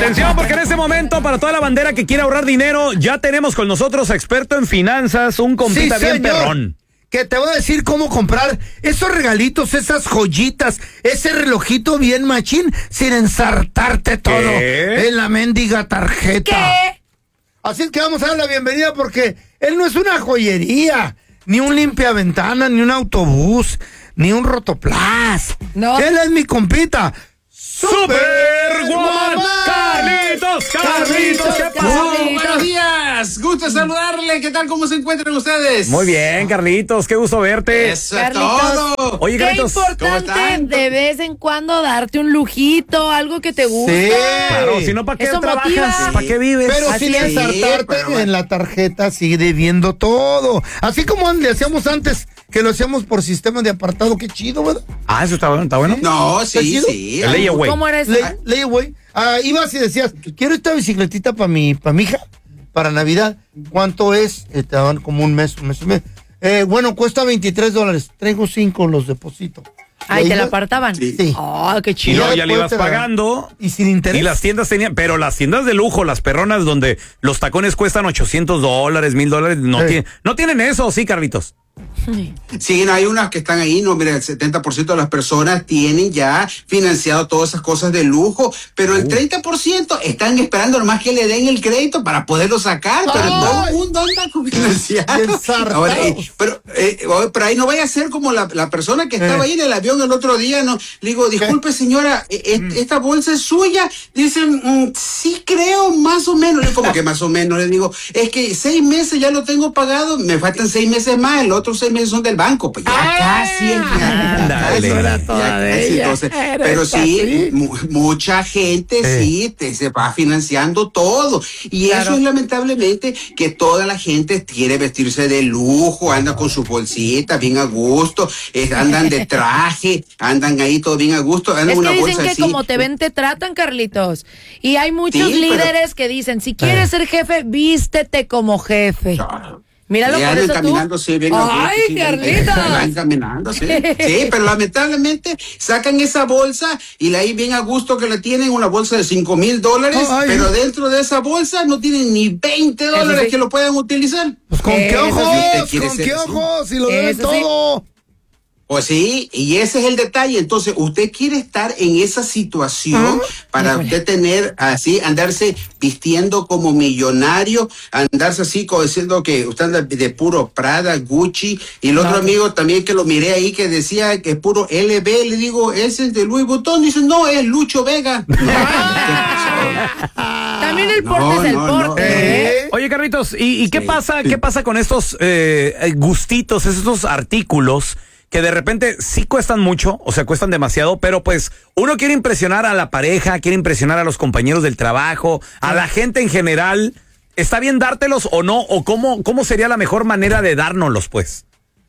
Atención, porque en este momento, para toda la bandera que quiere ahorrar dinero, ya tenemos con nosotros a experto en finanzas, un compita bien perrón. Que te voy a decir cómo comprar esos regalitos, esas joyitas, ese relojito bien machín, sin ensartarte todo en la mendiga tarjeta. ¿Qué? Así es que vamos a dar la bienvenida porque él no es una joyería, ni un limpiaventanas, ni un autobús, ni un rotoplas. No. Él es mi compita. ¡Superwoman! ¡Carlitos! ¿Qué pasó? Buenos días, gusto saludarle. ¿Qué tal? ¿Cómo se encuentran ustedes? Muy bien, Carlitos, qué gusto verte. Eso es Carlitos. todo. Oye, Qué Carlitos, ¿cómo importante están? de vez en cuando darte un lujito, algo que te guste. Sí. claro, si no, ¿para qué Eso trabajas? motiva. ¿Para qué vives? Pero Así sin es. ensartarte pero bueno. en la tarjeta, sigue debiendo todo. Así como le hacíamos antes, que lo hacíamos por sistema de apartado. Qué chido, ¿verdad? Ah, eso está bueno, está bueno. No, ¿Está sí, chido? sí. El layaway. ¿Cómo era eso? Güey. Ibas y decías, quiero esta bicicletita para mi hija, para Navidad. ¿Cuánto es? Te daban como un mes y medio. Bueno, cuesta $23. Traigo 5, los deposito. Ay, Y te ahí la va- apartaban. Sí. Oh, qué Y chido. luego ya le después ibas te la- pagando. Y sin interés. Y las tiendas tenían, pero las tiendas de lujo, las perronas donde los tacones cuestan $800, $1,000, no tienen eso, ¿sí, Carlitos? Sí, no, hay unas que están ahí, no, mira, el 70% de las personas tienen ya financiado todas esas cosas de lujo, pero el 30% están esperando nomás que le den el crédito para poderlo sacar, pero todo el mundo anda con financiado. Bien zarpados. Ahora, pero ahí no vaya a ser como la persona que estaba ahí en el avión el otro día, no, le digo, disculpe señora, esta bolsa es suya, dicen, sí creo, más o menos, le digo, como que más o menos, le digo, es que 6 meses ya lo tengo pagado, me faltan 6 meses más, el otro 6 meses son del banco, pues ya casi. Ándale. Entonces, pero sí, mucha gente sí se va financiando todo. Y eso es lamentablemente que toda la gente quiere vestirse de lujo, anda con sus bolsitas bien a gusto, andan de traje, andan ahí todo bien a gusto, andan Es una que dicen bolsa que así. como te ven, te tratan, Carlitos. Y hay muchos Sí, pero- líderes que dicen, si quieres ser jefe, vístete como jefe. Míralo Y por andan eso tú. caminando, sí, bien a gusto, ¡Ay, sí, Carlitos! van caminando, sí. Sí, pero lamentablemente sacan esa bolsa y ahí bien a gusto que la tienen, una bolsa de $5,000, Ay. pero dentro de esa bolsa no tienen ni $20 Eso sí. que lo puedan utilizar. Pues con qué Eso sí. ojos, ¿Quiere con ser qué así? ojos, si lo deben Eso sí. todo. Pues sí, y ese es el detalle. Entonces, usted quiere estar en esa situación para usted tener así, andarse vistiendo como millonario, andarse así, como diciendo que usted anda de puro Prada, Gucci, y el otro amigo también que lo miré ahí que decía que es puro LV, le digo, ese es de Louis Vuitton, dice, no, es Lucho Vega. También el porte es el porte, ¿eh? Oye, Carlitos, ¿y qué pasa con estos gustitos, estos artículos que de repente sí cuestan mucho, o sea, cuestan demasiado, pero pues uno quiere impresionar a la pareja, quiere impresionar a los compañeros del trabajo, a la gente en general? ¿Está bien dártelos o no? ¿O cómo sería la mejor manera de dárnoslos, pues?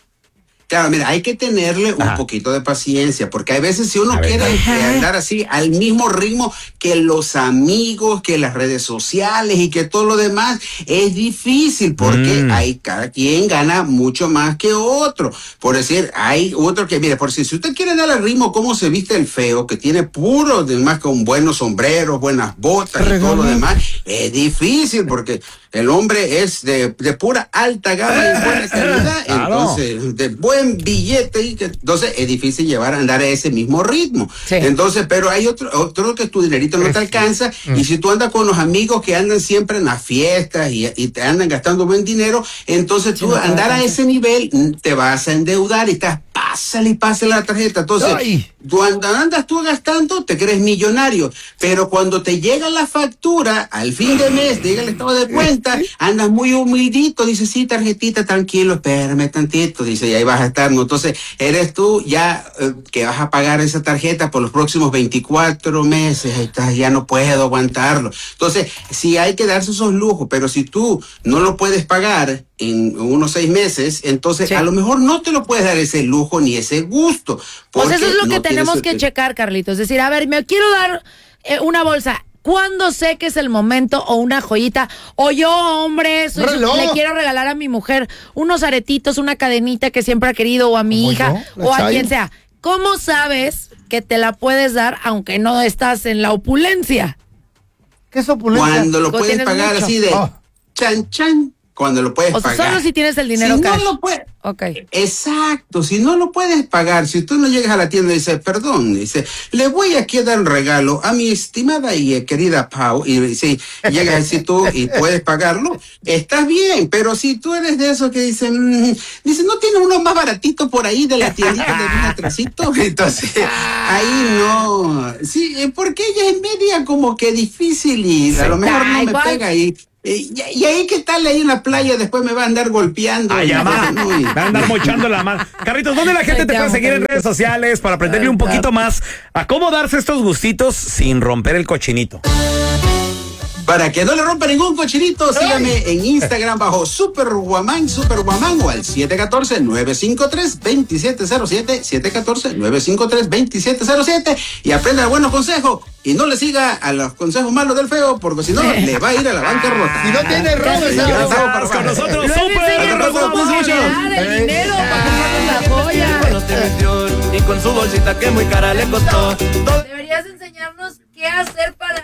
Claro, mira, hay que tenerle un poquito de paciencia, porque hay veces si uno quiere andar así al mismo ritmo que los amigos, que las redes sociales y que todo lo demás, es difícil, porque hay cada quien gana mucho más que otro. Por decir, hay otro que, mire, por decir, si usted quiere dar al ritmo cómo se viste el feo, que tiene puro, además con buenos sombreros, buenas botas y todo lo demás, es difícil, porque el hombre es de pura alta gama y buena calidad, entonces, de buen billete, y entonces es difícil llevar a andar a ese mismo ritmo. Sí. Entonces, pero hay otro que tu dinerito no te alcanza, y si tú andas con los amigos que andan siempre en las fiestas y te andan gastando buen dinero, entonces tú andar a ese nivel te vas a endeudar y estás pásale la tarjeta. Entonces, cuando andas tú gastando, te crees millonario, pero cuando te llega la factura al fin de mes, te llega el estado de cuenta, andas muy humildito, dices, sí, tarjetita, tranquilo, espérame tantito, dice, y ahí vas a estar, ¿no? Entonces, eres tú ya que vas a pagar esa tarjeta por los próximos 24 meses, ahí estás, ya no puedo aguantarlo. Entonces, sí hay que darse esos lujos, pero si tú no lo puedes pagar en unos 6 meses, entonces a lo mejor no te lo puedes dar ese lujo ni ese gusto. Pues eso es lo no que tenemos tienes que checar, Carlitos. Es decir, a ver, me quiero dar una bolsa. ¿Cuándo sé que es el momento? O una joyita. O yo, hombre, le quiero regalar a mi mujer unos aretitos, una cadenita que siempre ha querido, o a mi hija, o a quien sea. ¿Cómo sabes que te la puedes dar aunque no estás en la opulencia? ¿Qué es opulencia? Cuando lo puedes pagar mucho. así de chan, chan. Cuando lo puedes pagar. Solo si tienes el dinero si cash. No lo puedes. Okay. Exacto, si no lo puedes pagar, si tú no llegas a la tienda y dices, perdón, dice, le voy aquí a dar un regalo a mi estimada y querida Pau, y si llegas así tú y puedes pagarlo, estás bien, pero si tú eres de esos que dicen, ¿no tienes uno más baratito por ahí de la tiendita de un atrasito? Entonces, ahí no, sí, porque ella es media como que difícil y a lo mejor no me pega ahí. Y ahí, ¿qué tal ahí en la playa? Después me va a andar golpeando. Ay, mamá. Me va a andar mochando la mano. Carlitos, ¿dónde la gente te puede seguir en redes sociales para aprenderle un poquito más a cómo darse estos gustitos sin romper el cochinito? Para que no le rompa ningún cochinito, sígame en Instagram bajo Superwoman o al 714-953-2707, 714-953-2707 y aprenda buenos consejos y no le siga a los consejos malos del feo porque si no le va a ir a la bancarrota. Si no tiene robes, con nosotros, el dinero para comprarle la joya. Y con su bolsita que muy cara le costó. Deberías enseñarnos qué hacer para